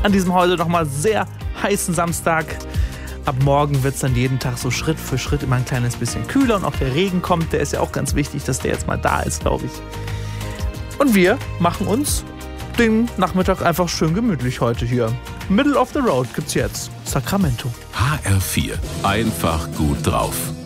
an diesem heute nochmal sehr heißen Samstag. Ab morgen wird es dann jeden Tag so Schritt für Schritt immer ein kleines bisschen kühler und auch der Regen kommt. Der ist ja auch ganz wichtig, dass der jetzt mal da ist, glaube ich. Und wir machen uns den Nachmittag einfach schön gemütlich heute hier. Middle of the Road gibt's jetzt. Sacramento. HR4. Einfach gut drauf.